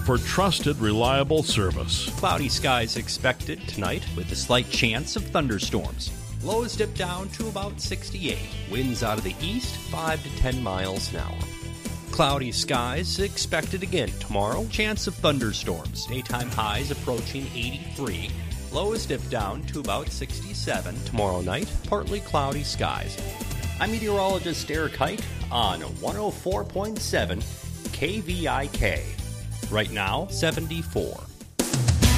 for trusted, reliable service. Cloudy skies expected tonight with a slight chance of thunderstorms. Lows dip down to about 68. Winds out of the east, 5 to 10 miles an hour. Cloudy skies expected again tomorrow. Chance of thunderstorms. Daytime highs approaching 83. Lows dip down to about 67. Tomorrow night, partly cloudy skies. I'm meteorologist Eric Height on 104.7 KVIK. Right now, 74.